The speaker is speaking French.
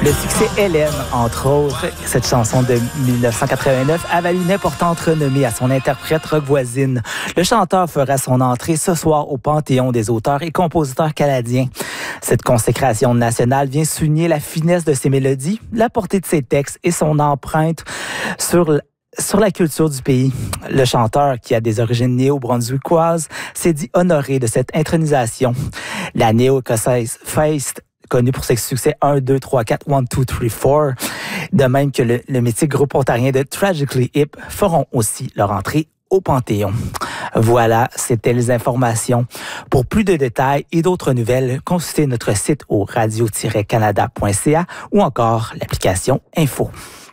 Le succès Hélène, entre autres, cette chanson de 1989, a valu une importante renommée à son interprète rock voisine. Le chanteur fera son entrée ce soir au Panthéon des auteurs et compositeurs canadiens. Cette consécration nationale vient souligner la finesse de ses mélodies, la portée de ses textes et son empreinte sur la culture du pays. Le chanteur, qui a des origines néo-brunswickoises, s'est dit honoré de cette intronisation. La néo-écossaise Feist, connue pour ses succès 1, 2, 3, 4, 1, 2, 3, 4, de même que le mythique groupe ontarien de Tragically Hip, feront aussi leur entrée au Panthéon. Voilà, c'était les informations. Pour plus de détails et d'autres nouvelles, consultez notre site au radio-canada.ca ou encore l'application Info.